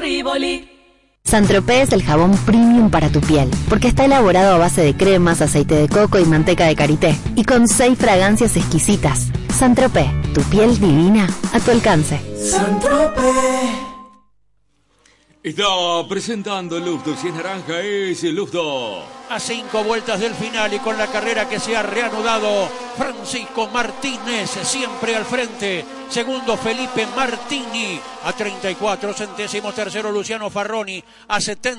Rivoli. Saint-Tropez es el jabón premium para tu piel, porque está elaborado a base de cremas, aceite de coco y manteca de karité, y con 6 fragancias exquisitas. Saint-Tropez, tu piel divina a tu alcance. Saint-Tropez. Está presentando Lufto. Si es naranja, es Lufto. A 5 vueltas del final y con la carrera que se ha reanudado, Francisco Martínez siempre al frente. Segundo, Felipe Martini a 34 centésimos. Tercero, Luciano Farroni a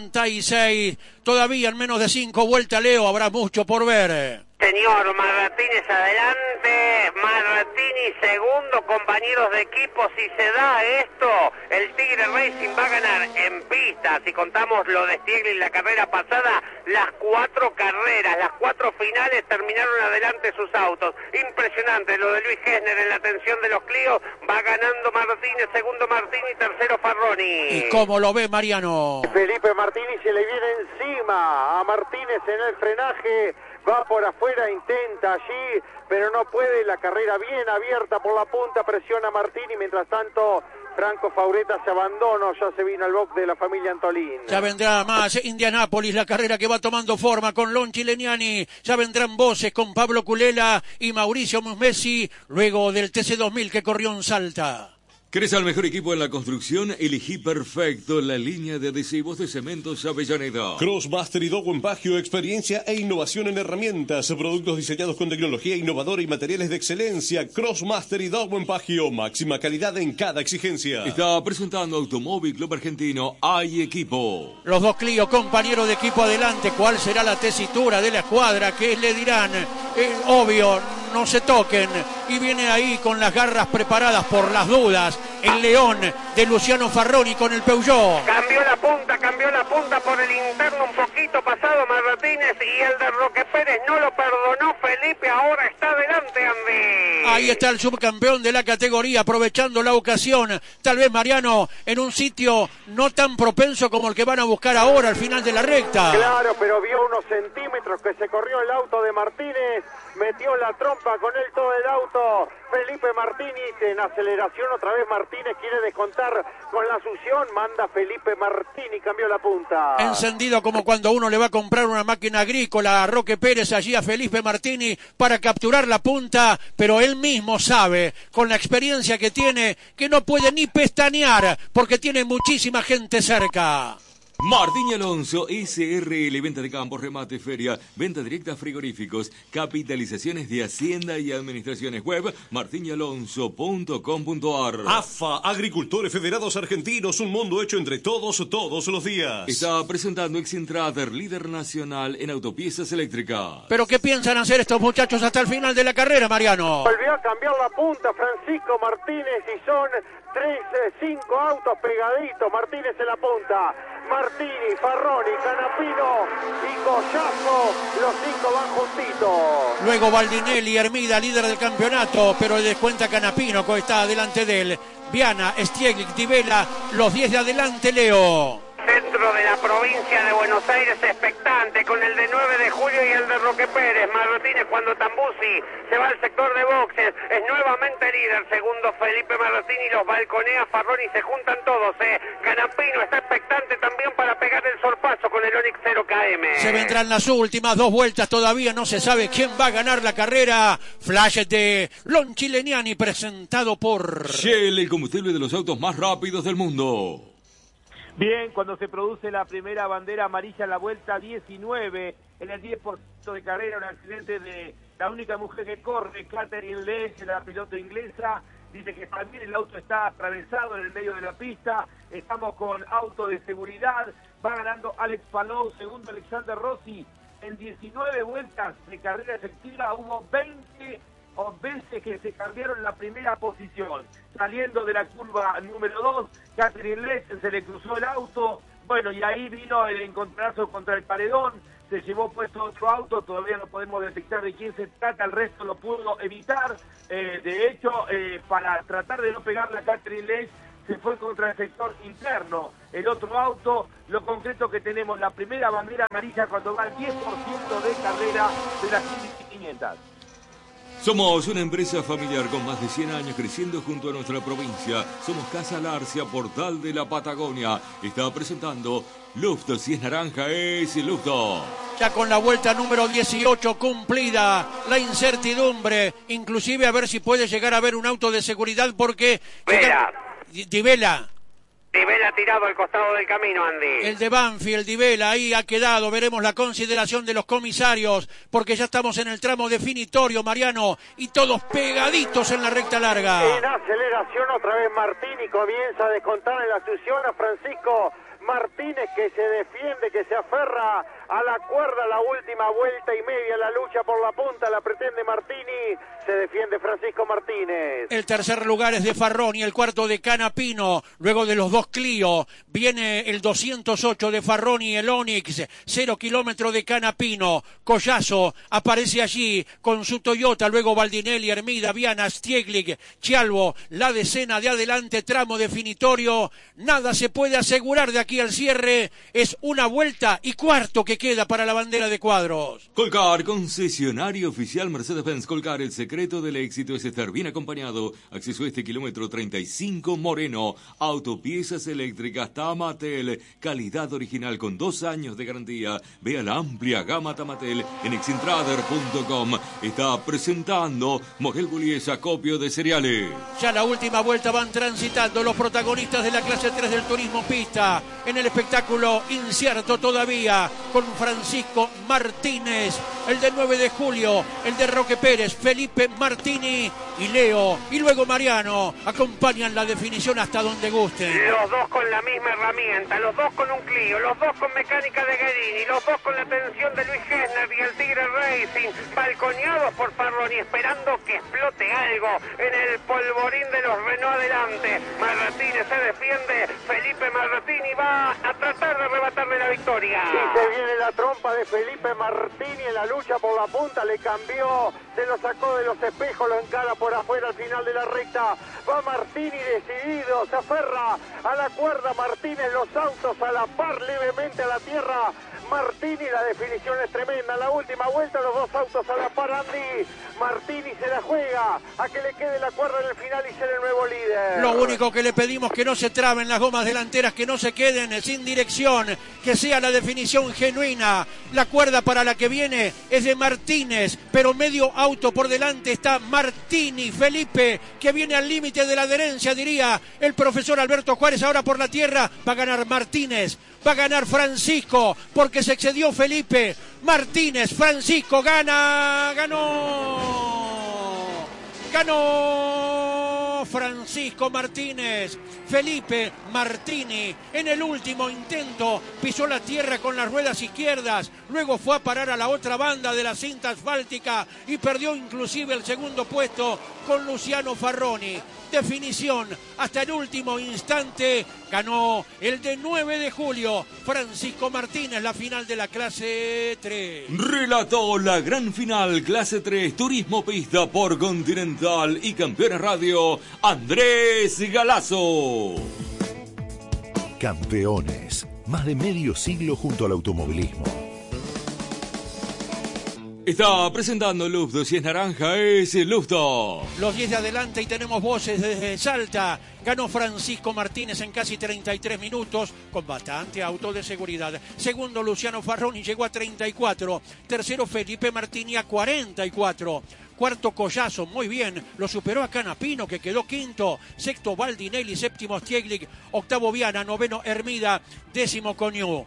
76. Todavía en menos de 5 vueltas, Leo, habrá mucho por ver. Señor, Martínez adelante, Martini segundo, compañeros de equipo, si se da esto, el Tigre Racing va a ganar en pista, si contamos lo de Stiegler y la carrera pasada, las 4 carreras, las 4 finales terminaron adelante sus autos, impresionante lo de Luis Gessner en la atención de los Clio, va ganando Martínez, segundo Martini, tercero Farroni. ¿Y cómo lo ve Mariano? Felipe Martini se le viene encima a Martínez en el frenaje. Va por afuera, intenta allí, pero no puede. La carrera bien abierta por la punta, presiona Martini. Mientras tanto, Franco Faureta se abandonó, ya se vino al box de la familia Antolín. Ya vendrá más Indianápolis, la carrera que va tomando forma con Lonchi Leniani. Ya vendrán voces con Pablo Culela y Mauricio Musmesi, luego del TC2000 que corrió en Salta. ¿Querés al mejor equipo en la construcción? Elegí perfecto la línea de adhesivos de Cementos Avellaneda. Crossmaster y Dow Empagio, experiencia e innovación en herramientas, productos diseñados con tecnología innovadora y materiales de excelencia. Crossmaster y Dow Empagio, máxima calidad en cada exigencia. Está presentando Automóvil Club Argentino. Hay equipo. Los dos Clio, compañeros de equipo adelante. ¿Cuál será la tesitura de la escuadra? ¿Qué le dirán? Obvio, no se toquen. Y viene ahí con las garras preparadas por las dudas. El León de Luciano Farroni con el Peugeot. Cambió la punta por el interno un poquito pasado Martínez y el de Roque Pérez no lo perdonó Felipe, ahora está adelante Andy. Ahí está el subcampeón de la categoría aprovechando la ocasión, tal vez Mariano en un sitio no tan propenso como el que van a buscar ahora al final de la recta. Claro, pero vio unos centímetros que se corrió el auto de Martínez, metió la trompa con él todo el auto. Felipe Martínez en aceleración, otra vez Martínez quiere descontar con la succión, manda Felipe Martínez, cambió la punta. Encendido como cuando uno le va a comprar una máquina agrícola a Roque Pérez, allí a Felipe Martínez para capturar la punta, pero él mismo sabe, con la experiencia que tiene, que no puede ni pestañear porque tiene muchísima gente cerca. Martín y Alonso, SRL, venta de campos, remate, feria, venta directa, frigoríficos, capitalizaciones de Hacienda y administraciones web, martinyalonso.com.ar. AFA, Agricultores Federados Argentinos, un mundo hecho entre todos los días. Está presentando Excentrader, líder nacional en autopiezas eléctricas. ¿Pero qué piensan hacer estos muchachos hasta el final de la carrera, Mariano? Volvió a cambiar la punta Francisco Martínez y son 5 autos pegaditos, Martínez en la punta, Martini, Farroni, Canapino y Collazo, los 5 van juntitos. Luego Baldinelli, Hermida, líder del campeonato, pero le descuenta Canapino, que está delante de él. Viana, Stiegler, Di Vela, los 10 de adelante, Leo. Centro de la provincia de Buenos Aires expectante con el de 9 de julio y el de Roque Pérez. Martínez cuando Tambusi se va al sector de boxes es nuevamente líder. Segundo Felipe Martínez, los balconea Farroni, se juntan todos. Canapino está expectante también para pegar el sorpaso con el Onix 0KM. Se vendrán las últimas 2 vueltas, todavía no se sabe quién va a ganar la carrera. Flash de Lonchi Leniani presentado por Shell, el combustible de los autos más rápidos del mundo. Bien, cuando se produce la primera bandera amarilla en la vuelta 19, en el 10% de carrera, un accidente de la única mujer que corre, Catherine Leach, la piloto inglesa, dice que también el auto está atravesado en el medio de la pista, estamos con auto de seguridad, va ganando Alex Palou, segundo Alexander Rossi, en 19 vueltas de carrera efectiva hubo 20 veces que se cambiaron la primera posición. Saliendo de la curva número 2, Catherine Leach se le cruzó el auto, bueno, y ahí vino el encontronazo contra el paredón, se llevó puesto otro auto, todavía no podemos detectar de quién se trata, el resto lo pudo evitar, de hecho, para tratar de no pegarle a Catherine Leach, se fue contra el sector interno, el otro auto, lo concreto que tenemos, la primera bandera amarilla cuando va al 10% de carrera de las 500. Somos una empresa familiar con más de 100 años creciendo junto a nuestra provincia. Somos Casa Larcia, portal de la Patagonia. Está presentando Lufto. Si es naranja, es Lufto. Ya con la vuelta número 18 cumplida, la incertidumbre, inclusive a ver si puede llegar a haber un auto de seguridad porque... Divela tirado al costado del camino, Andy. El de Banfield, Divela, ahí ha quedado. Veremos la consideración de los comisarios, porque ya estamos en el tramo definitorio, Mariano, y todos pegaditos en la recta larga. En aceleración otra vez Martini comienza a descontar en la sucesión a Francisco Martínez, que se defiende, que se aferra a la cuerda. La última vuelta y media, la lucha por la punta la pretende Martini, se defiende Francisco Martínez. El tercer lugar es de Farroni, el cuarto de Canapino, luego de los dos Clio viene el 208 de Farroni, el Onix, 0 kilómetros de Canapino. Collazo aparece allí con su Toyota, luego Baldinelli, Hermida, Viana, Stieglich, Chialvo, la decena de adelante, tramo definitorio. Nada se puede asegurar de aquí al cierre, es una vuelta y cuarto que queda para la bandera de cuadros. Colcar, concesionario oficial Mercedes-Benz. Colcar, el secreto del éxito es estar bien acompañado. Acceso a este kilómetro 35 Moreno. Autopiezas eléctricas Tamatel, calidad original con 2 años de garantía. Vea la amplia gama Tamatel en exintrader.com. Está presentando Mogel Bullies, acopio de cereales. Ya la última vuelta van transitando los protagonistas de la clase 3 del turismo pista. En el espectáculo incierto todavía, con Francisco Martínez, el del 9 de julio, el de Roque Pérez, Felipe Martini y Leo, y luego Mariano, acompañan la definición hasta donde gusten. Los dos con la misma herramienta, los dos con un Clio, los dos con mecánica de Guerini, los dos con la atención de Luis Gessner y el Tigre Racing, balconeados por Farroni, esperando que explote algo en el polvorín de los Renault adelante. Martínez se defiende, Felipe Martini va a tratar de arrebatarle la victoria. Y se viene la trompa de Felipe Martini en la lucha por la punta, le cambió, se lo sacó de los espejos, lo encara por afuera al final de la recta. Va Martini decidido, se aferra a la cuerda Martínez, los autos a la par, levemente a la tierra. Martini, la definición es tremenda. La última vuelta, los dos autos a la par, Andy. Martini se la juega a que le quede la cuerda en el final y ser el nuevo líder. Lo único que le pedimos que no se traben las gomas delanteras, que no se queden sin dirección, que sea la definición genuina. La cuerda para la que viene es de Martínez, pero medio auto por delante está Martini, Felipe, que viene al límite de la adherencia, diría el profesor Alberto Juárez. Ahora por la tierra va a ganar Martínez, va a ganar Francisco, porque se excedió Felipe. Martínez, Francisco ganó Francisco Martínez. Felipe Martini en el último intento pisó la tierra con las ruedas izquierdas, luego fue a parar a la otra banda de la cinta asfáltica y perdió inclusive el segundo puesto con Luciano Farroni. Definición hasta el último instante, ganó el de 9 de julio, Francisco Martínez, la final de la clase 3. Relató la gran final, clase 3, turismo pista por Continental y Campeones Radio, Andrés Galazo. Campeones, más de medio siglo junto al automovilismo. Está presentando Lufto. Si es naranja, es Lufto. Los 10 de adelante y tenemos voces desde Salta. Ganó Francisco Martínez en casi 33 minutos con bastante auto de seguridad. Segundo, Luciano Farroni llegó a 34. Tercero, Felipe Martini a 44. Cuarto, Collazo, muy bien, lo superó a Canapino, que quedó quinto. Sexto, Baldinelli. Séptimo, Stieglich. Octavo, Viana. Noveno, Hermida. Décimo, Coñú.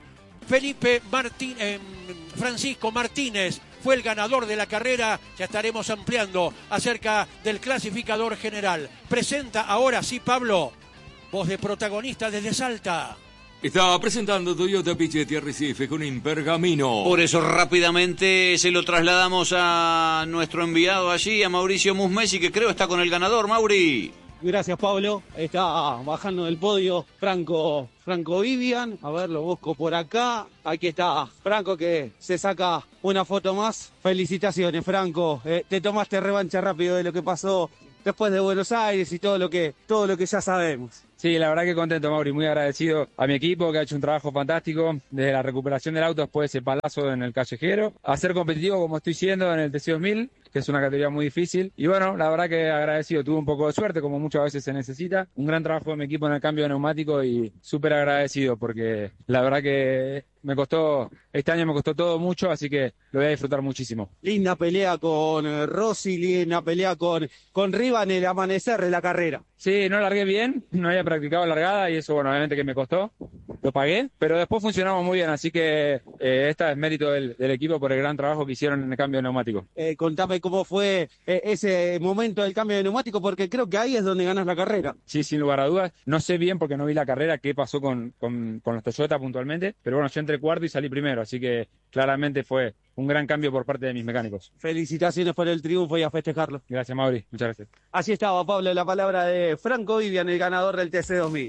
Francisco Martínez fue el ganador de la carrera. Ya estaremos ampliando acerca del clasificador general. Presenta ahora sí, Pablo, voz de protagonista desde Salta. Está presentando Toyota Pichetti Arrecife con un Pergamino. Por eso rápidamente se lo trasladamos a nuestro enviado allí, a Mauricio Musmesi, que creo está con el ganador. Mauri. Gracias, Pablo. Está bajando del podio Franco Vivian. A ver, lo busco por acá. Aquí está Franco, que se saca una foto más. Felicitaciones, Franco. Te tomaste revancha rápido de lo que pasó después de Buenos Aires y todo lo que ya sabemos. Sí, la verdad que contento, Mauri, muy agradecido a mi equipo que ha hecho un trabajo fantástico desde la recuperación del auto después de ese palazo en el callejero, a ser competitivo como estoy siendo en el TC2000, que es una categoría muy difícil. Y bueno, la verdad que agradecido, tuve un poco de suerte, como muchas veces se necesita. Un gran trabajo de mi equipo en el cambio de neumático y súper agradecido porque la verdad que este año me costó todo mucho, así que lo voy a disfrutar muchísimo. Linda pelea con Rossi, linda pelea con Riva en el amanecer de la carrera. Sí, no largué bien, no había practicado largada y eso, bueno, obviamente que me costó, lo pagué, pero después funcionamos muy bien, así que esta es mérito del equipo por el gran trabajo que hicieron en el cambio de neumático. Contame cómo fue ese momento del cambio de neumático, porque creo que ahí es donde ganas la carrera. Sí, sin lugar a dudas. No sé bien porque no vi la carrera qué pasó con los Toyota puntualmente, pero bueno, yo entré cuarto y salí primero, así que claramente fue un gran cambio por parte de mis mecánicos. Felicitaciones por el triunfo y a festejarlo. Gracias, Mauri. Muchas gracias. Así estaba, Pablo, la palabra de Franco Vivian, el ganador del TC2000.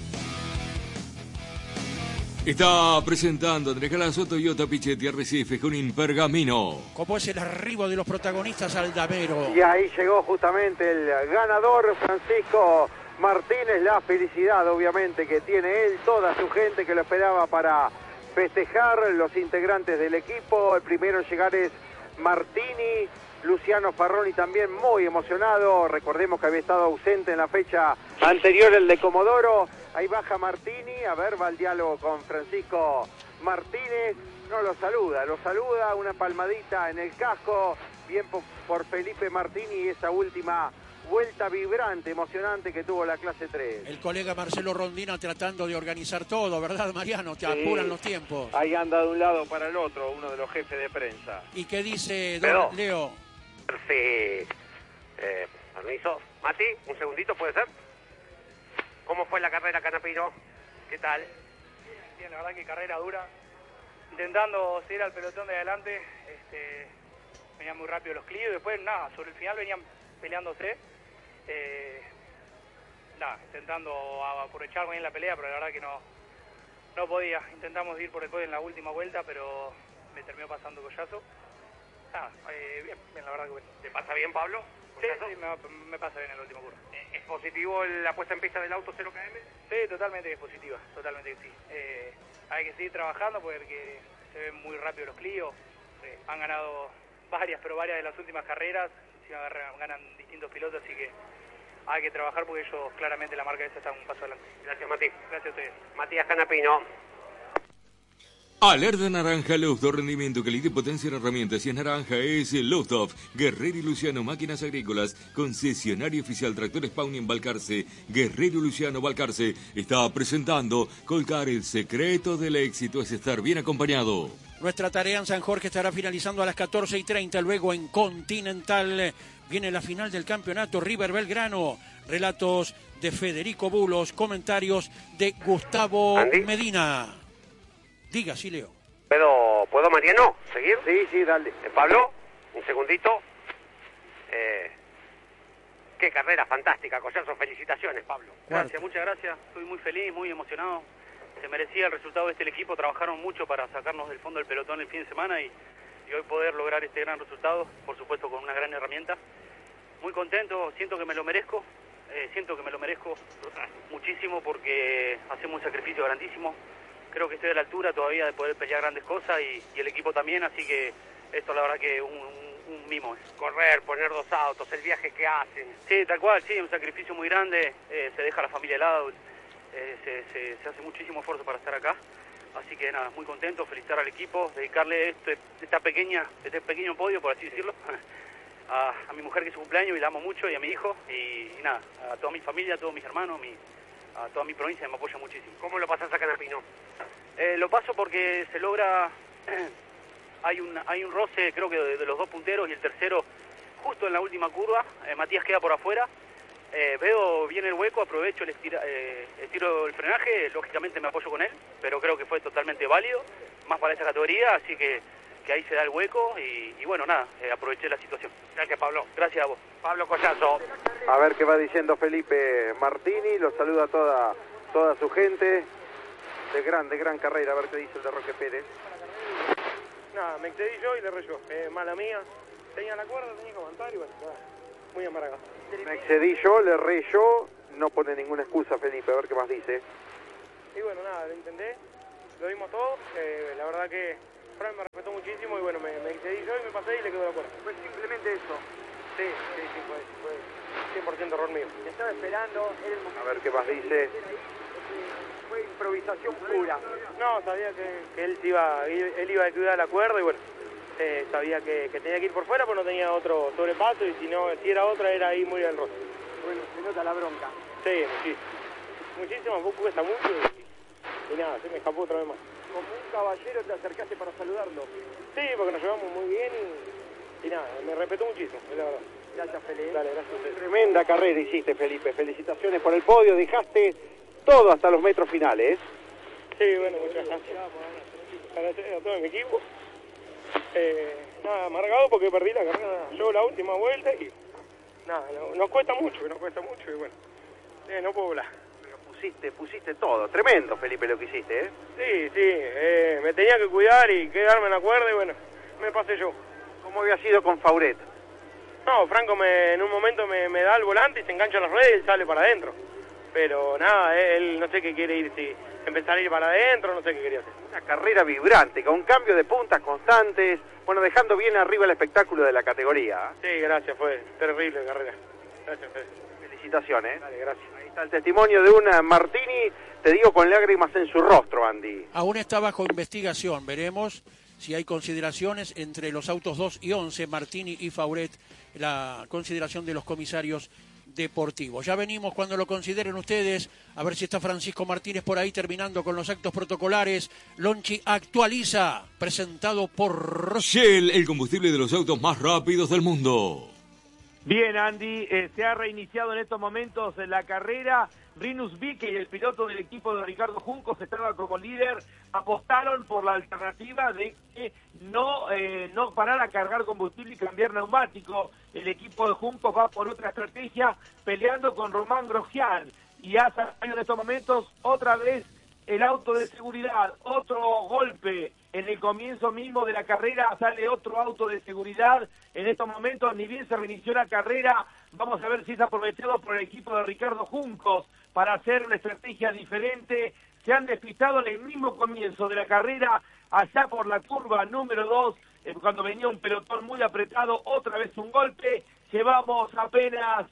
Está presentando Andrés Galazo, Toyota Pichetti Arrecife con Pergamino. Como es el arribo de los protagonistas al Damero. Y ahí llegó justamente el ganador, Francisco Martínez. La felicidad, obviamente, que tiene él, toda su gente que lo esperaba para festejar, los integrantes del equipo. El primero en llegar es Martini, Luciano Farroni también muy emocionado. Recordemos que había estado ausente en la fecha anterior el de Comodoro. Ahí baja Martini, a ver, va el diálogo con Francisco Martínez. No lo saluda, una palmadita en el casco. Bien por Felipe Martini y esa última vuelta vibrante, emocionante que tuvo la clase 3. El colega Marcelo Rondina tratando de organizar todo, ¿verdad, Mariano? Te apuran los tiempos. Ahí anda de un lado para el otro uno de los jefes de prensa. ¿Y qué dice don Leo? Sí. Permiso. Mati, un segundito, ¿puede ser? ¿Cómo fue la carrera, Canapino? ¿Qué tal? Bien, la verdad que carrera dura. Intentando seguir al pelotón de adelante. Venían muy rápido los Clio y después, nada, sobre el final venían peleándose. Intentando aprovechar bien la pelea, pero la verdad que no podía. Intentamos ir por el podio en la última vuelta, pero me terminó pasando Collazo. Bien, la verdad que bueno. ¿Te pasa bien, Pablo? Sí, me pasa bien en la última curva. ¿Es positivo la puesta en pista del auto 0 km? Sí, totalmente que es positiva, totalmente que sí. Hay que seguir trabajando porque se ven muy rápido los Clio. Han ganado varias de las últimas carreras. Ganan distintos pilotos, así que hay que trabajar porque ellos claramente la marca esa está un paso adelante. Gracias, Mati. Gracias a ustedes. Matías Canapino. Alerta naranja, Loftov, rendimiento, calidad y potencia en herramientas. Si es naranja, es Loftov. Guerrero y Luciano, máquinas agrícolas. Concesionario oficial, tractores Pauni en Balcarce. Guerrero y Luciano, Balcarce. Está presentando Colcar, el secreto del éxito es estar bien acompañado. Nuestra tarea en San Jorge estará finalizando a las 14:30. Luego en Continental viene la final del campeonato River Belgrano. Relatos de Federico Bulos, comentarios de Gustavo Medina. Diga, sí, Leo. ¿Puedo, Mariano, seguir? Sí, dale. Pablo, un segundito. Qué carrera fantástica, Collazo, felicitaciones, Pablo. Gracias, muchas gracias. Estoy muy feliz, muy emocionado. Se merecía el resultado de este equipo, trabajaron mucho para sacarnos del fondo del pelotón el fin de semana y hoy poder lograr este gran resultado, por supuesto con una gran herramienta. Muy contento, siento que me lo merezco muchísimo porque hacemos un sacrificio grandísimo. Creo que estoy a la altura todavía de poder pelear grandes cosas y el equipo también, así que esto la verdad que un mimo. Correr, poner 2 autos, el viaje que hacen. Sí, tal cual, sí, un sacrificio muy grande, se deja la familia al lado, se hace muchísimo esfuerzo para estar acá. Así que nada, muy contento, felicitar al equipo, dedicarle este pequeño podio, por así decirlo, a mi mujer que es su cumpleaños y la amo mucho, y a mi hijo, y nada, a toda mi familia, a todos mis hermanos, a toda mi provincia me apoya muchísimo. ¿Cómo lo pasás a Canapino? Lo paso porque se logra, hay un roce creo que de los 2 punteros y el tercero justo en la última curva. Matías queda por afuera, veo bien el hueco, aprovecho, estiro el frenaje, lógicamente me apoyo con él, pero creo que fue totalmente válido, más para esa categoría, así que ahí se da el hueco y bueno, nada, aproveché la situación. Gracias, Pablo. Gracias a vos. Pablo Collazo. A ver qué va diciendo Felipe Martini, lo saluda toda su gente. De gran carrera, a ver qué dice el de Roque Pérez. Nada, me excedí yo y le erré yo. Mala mía. Tenía la cuerda, tenía que aguantar y bueno, muy amargado. Me excedí yo, le erré yo. No pone ninguna excusa, Felipe, a ver qué más dice. Y bueno, nada, lo intenté. Lo dimos todo. La verdad que Fran me respetó muchísimo y bueno, me excedí yo y me pasé y le quedó la cuerda. Fue simplemente eso. Sí, fue 100% error mío. Te estaba esperando, era el momento. A ver qué más dice. Fue improvisación pura. No, sabía que él iba a descuidar la cuerda y bueno, sabía que tenía que ir por fuera, pero no tenía otro sobrepaso y si era otra era ahí muy al rostro. Bueno, se nota la bronca. Sí, muchísimo, vos cuesta mucho y nada, se me escapó otra vez más. Como un caballero te acercaste para saludarlo. Sí, porque nos llevamos muy bien y nada, me respetó muchísimo, es la verdad. Gracias, Felipe. Dale, gracias. Tremenda carrera hiciste, Felipe. Felicitaciones por el podio. Dejaste todo hasta los metros finales. Sí, bueno, muchas gracias. Gracias a todo mi equipo. Nada, amargado porque perdí la carrera yo la última vuelta y nada, nos cuesta mucho y bueno, no puedo hablar. Pero pusiste todo. Tremendo, Felipe, lo que hiciste, ¿eh? Sí, me tenía que cuidar y quedarme en la cuerda y bueno, me pasé yo. ¿Cómo había sido con Fauret? No, Franco en un momento me da el volante y se engancha a las ruedas y él sale para adentro. Pero nada, él no sé qué quiere ir, si empezar a ir para adentro, no sé qué quería hacer. Una carrera vibrante, con cambio de puntas constantes, bueno, dejando bien arriba el espectáculo de la categoría. Sí, gracias, fue terrible la carrera. Gracias, Fede. Felicitaciones. Dale, gracias. Ahí está el testimonio de una Martini, te digo, con lágrimas en su rostro, Andy. Aún está bajo investigación, veremos si hay consideraciones entre los autos 2 y 11, Martini y Fauret, la consideración de los comisarios deportivos. Ya venimos cuando lo consideren ustedes, a ver si está Francisco Martínez por ahí terminando con los actos protocolares. Lonchi actualiza, presentado por Shell, el combustible de los autos más rápidos del mundo. Bien, Andy, se ha reiniciado en estos momentos la carrera. Rinus Vique y el piloto del equipo de Ricardo Juncos estaba como líder, apostaron por la alternativa de que no parar a cargar combustible y cambiar neumático. El equipo de Juncos va por otra estrategia, peleando con Román Grosjean, y ha salido en estos momentos otra vez el auto de seguridad, otro golpe. En el comienzo mismo de la carrera sale otro auto de seguridad. En estos momentos, ni bien se reinició la carrera, vamos a ver si es aprovechado por el equipo de Ricardo Juncos para hacer una estrategia diferente. Se han despistado en el mismo comienzo de la carrera, allá por la curva número 2, cuando venía un pelotón muy apretado, otra vez un golpe. Llevamos apenas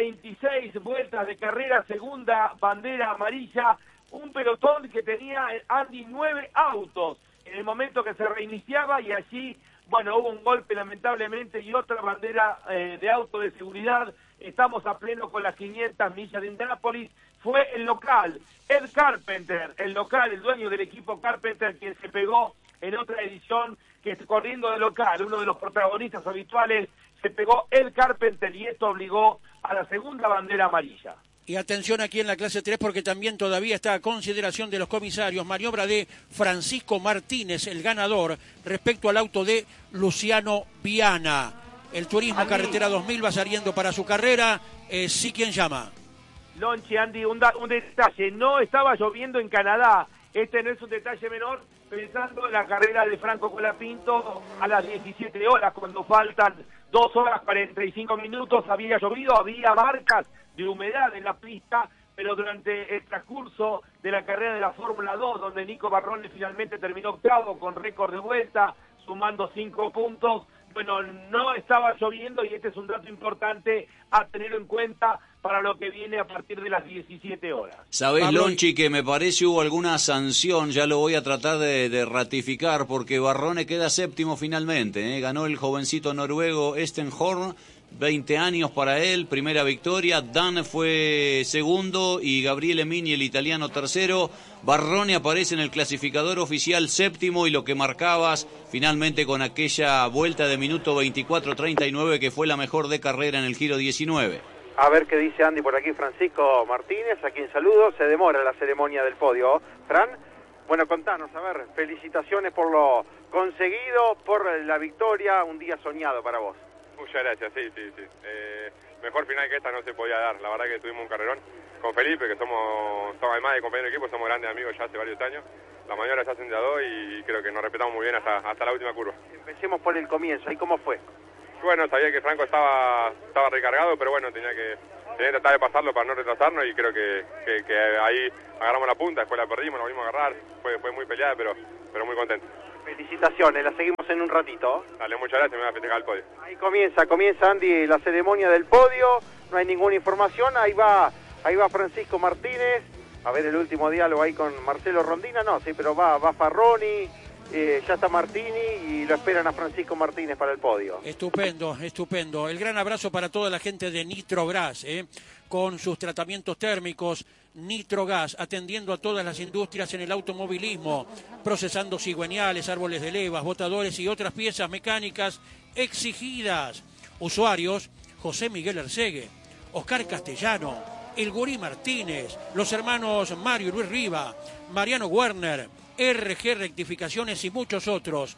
26 vueltas de carrera, segunda bandera amarilla, un pelotón que tenía, Andy, 9 autos en el momento que se reiniciaba, y allí, bueno, hubo un golpe lamentablemente y otra bandera de auto de seguridad. Estamos a pleno con las 500 millas de Indianápolis. Fue el local, Ed Carpenter, el dueño del equipo Carpenter, quien se pegó en otra edición, que corriendo de local, uno de los protagonistas habituales, se pegó Ed Carpenter, y esto obligó a la segunda bandera amarilla. Y atención aquí en la clase 3, porque también todavía está a consideración de los comisarios, maniobra de Francisco Martínez, el ganador, respecto al auto de Luciano Viana. El Turismo Carretera 2000 va saliendo para su carrera. Sí, ¿quién llama? Lonchi, Andy, un detalle, no estaba lloviendo en Canadá. Este no es un detalle menor, pensando en la carrera de Franco Colapinto a las 17 horas, cuando faltan 2 horas 45 minutos, había llovido, había marcas de humedad en la pista, pero durante el transcurso de la carrera de la Fórmula 2, donde Nico Barrone finalmente terminó octavo con récord de vuelta, sumando 5 puntos, bueno, no estaba lloviendo, y este es un dato importante a tener en cuenta para lo que viene a partir de las 17 horas. ¿Sabés, Lonchi, que me parece hubo alguna sanción? Ya lo voy a tratar de ratificar, porque Barrone queda séptimo finalmente, ¿eh? Ganó el jovencito noruego Stenhorn, 20 años para él, primera victoria. Dan fue segundo y Gabriele Mini, el italiano, tercero. Barrone aparece en el clasificador oficial séptimo, y lo que marcabas finalmente con aquella vuelta de minuto 24:39 que fue la mejor de carrera en el Giro 19. A ver qué dice Andy por aquí, Francisco Martínez, a quien saludo. Se demora la ceremonia del podio. Fran, bueno, contanos, a ver, felicitaciones por lo conseguido, por la victoria, un día soñado para vos. Muchas gracias, sí. Mejor final que esta no se podía dar. La verdad que tuvimos un carrerón con Felipe, que somos además de compañero de equipo, somos grandes amigos ya hace varios años. La mañana se hacen de a dos y creo que nos respetamos muy bien hasta la última curva. Empecemos por el comienzo, ¿y cómo fue? Bueno, sabía que Franco estaba recargado, pero bueno, tenía que tratar de pasarlo para no retrasarnos, y creo que ahí agarramos la punta, después la perdimos, la volvimos a agarrar, fue muy peleada, pero muy contento. Felicitaciones, la seguimos en un ratito. Dale, muchas gracias, me voy a festejar el podio. Ahí comienza Andy la ceremonia del podio, no hay ninguna información, ahí va Francisco Martínez, a ver el último diálogo ahí con Marcelo Rondina, no, sí, pero va Farroni, ya está Martini y lo esperan a Francisco Martínez para el podio. Estupendo. El gran abrazo para toda la gente de Nitrogas, con sus tratamientos térmicos. Nitrogas, atendiendo a todas las industrias en el automovilismo, procesando cigüeñales, árboles de levas, botadores y otras piezas mecánicas exigidas. Usuarios: José Miguel Ercegue, Oscar Castellano, El Gurí Martínez, los hermanos Mario y Luis Riva, Mariano Werner, RG Rectificaciones y muchos otros.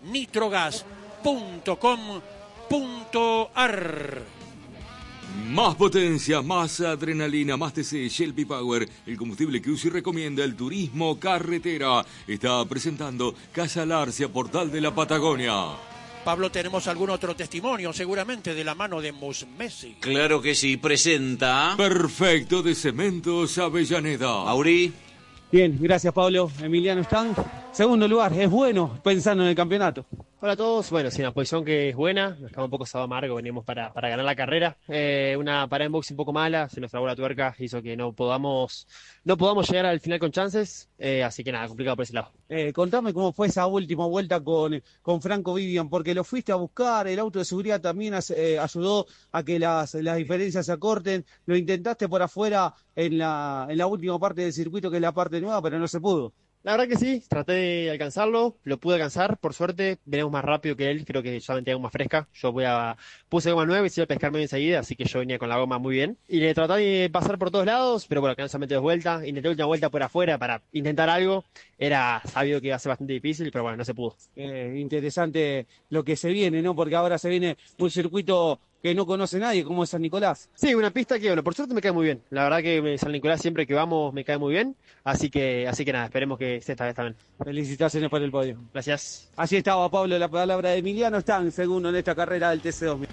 Nitrogas.com.ar. Más potencia, más adrenalina, más TC, Shelby Power, el combustible que UCI recomienda, el turismo carretera. Está presentando Casa Larcia, Portal de la Patagonia. Pablo, tenemos algún otro testimonio, seguramente de la mano de Musmesi. Claro que sí, presenta. Perfecto, de Cementos Avellaneda. Mauri. Bien, gracias Pablo. Emiliano Stang. Segundo lugar, es bueno pensando en el campeonato. Hola a todos, bueno, sí, una posición que es buena, nos quedamos un poco sábado amargo, venimos para ganar la carrera, una parada en box un poco mala, se nos trabó la tuerca, hizo que no podamos llegar al final con chances, así que nada, complicado por ese lado. Contame cómo fue esa última vuelta con Franco Vivian, porque lo fuiste a buscar, el auto de seguridad también ayudó a que las diferencias se acorten, lo intentaste por afuera en la última parte del circuito, que es la parte nueva, pero no se pudo. La verdad que sí, traté de alcanzarlo, lo pude alcanzar, por suerte, venimos más rápido que él, creo que solamente tengo goma fresca, puse goma nueva y se iba a pescar medio enseguida, así que yo venía con la goma muy bien. Y le traté de pasar por todos lados, pero bueno, quedan solamente 2 vueltas, intenté última vuelta por afuera para intentar algo, era sabido que iba a ser bastante difícil, pero bueno, no se pudo. Interesante lo que se viene, ¿no? Porque ahora se viene un circuito que no conoce nadie, como es San Nicolás. Sí, una pista que, bueno, por suerte me cae muy bien. La verdad que San Nicolás siempre que vamos me cae muy bien. Así que nada, esperemos que sea esta vez también. Felicitaciones por el podio. Gracias. Así estaba, Pablo, la palabra de Emiliano Stang, segundo en esta carrera del TC2000.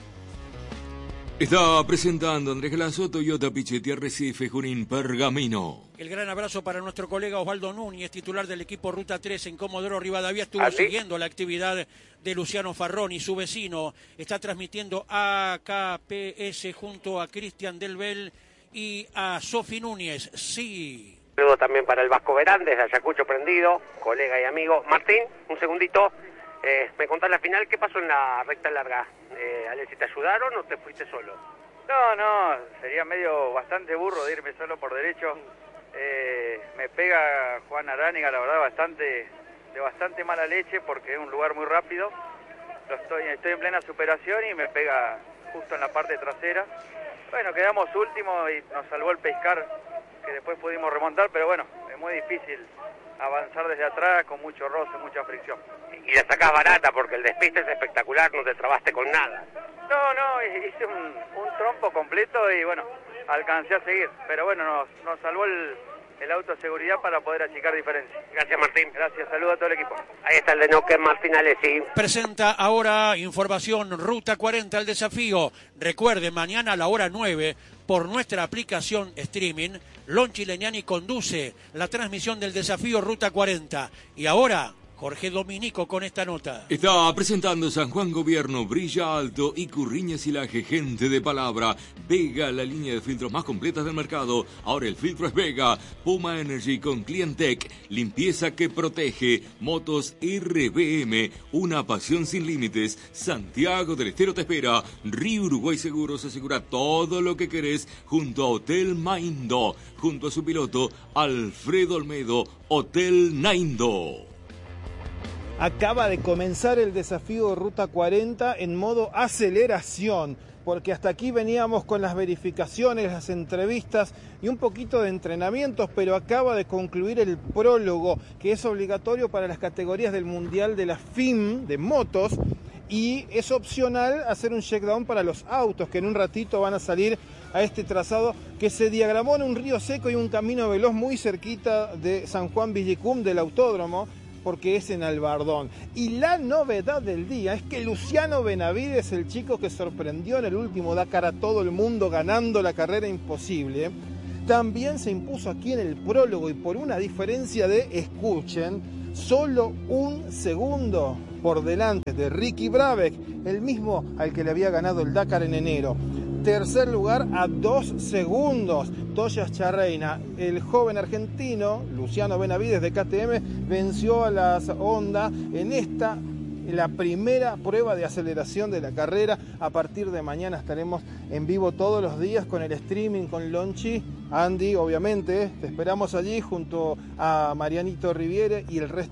Está presentando Andrés Glaso, Toyota Pichetti, Arrecife, Junín, Pergamino. El gran abrazo para nuestro colega Osvaldo Núñez, titular del equipo Ruta 3 en Comodoro Rivadavia. Estuvo siguiendo la actividad de Luciano Farroni, su vecino. Está transmitiendo a KPS junto a Cristian Delbel y a Sofi Núñez. Sí. Luego también para el Vasco Verán, desde Ayacucho prendido, colega y amigo. Martín, un segundito. Me contás la final, ¿qué pasó en la recta larga? Alexi, ¿te ayudaron o te fuiste solo? No, sería bastante burro de irme solo por derecho. Me pega Juan Arániga, la verdad, de bastante mala leche porque es un lugar muy rápido. Estoy en plena superación y me pega justo en la parte trasera. Bueno, quedamos últimos y nos salvó el pescar, que después pudimos remontar, pero bueno, es muy difícil avanzar desde atrás con mucho roce, mucha fricción. Y la sacás barata porque el despiste es espectacular, no te trabaste con nada. No, hice un trompo completo y bueno, alcancé a seguir. Pero bueno, nos salvó el auto de seguridad para poder achicar diferencias. Gracias, Martín. Gracias, saludos a todo el equipo. Ahí está el de Neuquén, Martín Alessi. Presenta ahora información Ruta 40, el desafío. Recuerde, mañana a la hora 9, por nuestra aplicación streaming, Lonchi Legnani conduce la transmisión del desafío Ruta 40. Y ahora, Jorge Dominico con esta nota. Está presentando San Juan Gobierno, Brilla Alto y Curriña Silaje, gente de palabra. Vega, la línea de filtros más completas del mercado. Ahora el filtro es Vega. Puma Energy con Clientec, limpieza que protege. Motos RBM, una pasión sin límites. Santiago del Estero te espera. Río Uruguay Seguros asegura todo lo que querés junto a Hotel Maindo. Junto a su piloto Alfredo Olmedo, Hotel Naindo. Acaba de comenzar el desafío Ruta 40 en modo aceleración, porque hasta aquí veníamos con las verificaciones, las entrevistas y un poquito de entrenamientos, pero acaba de concluir el prólogo, que es obligatorio para las categorías del Mundial de la FIM de motos, y es opcional hacer un checkdown para los autos, que en un ratito van a salir a este trazado que se diagramó en un río seco y un camino veloz muy cerquita de San Juan Villicum, del autódromo, porque es en Albardón. Y la novedad del día es que Luciano Benavides, el chico que sorprendió en el último Dakar a todo el mundo ganando la carrera imposible, también se impuso aquí en el prólogo y por una diferencia de, escuchen, solo 1 segundo por delante de Ricky Brabec, el mismo al que le había ganado el Dakar en enero. Tercer lugar a 2 segundos, Toya Charreina. El joven argentino, Luciano Benavides de KTM, venció a las Honda en la primera prueba de aceleración de la carrera. A partir de mañana estaremos en vivo todos los días con el streaming con Lonchi. Andy, obviamente, te esperamos allí junto a Marianito Riviere y el resto